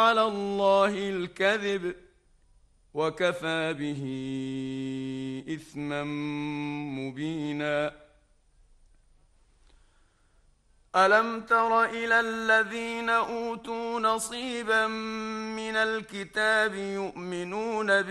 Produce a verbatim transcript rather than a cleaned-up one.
على الله الكذب وكفى به إثما مبينا. ألم تر إلى الذين أوتوا نصيبا من الكتاب يؤمنون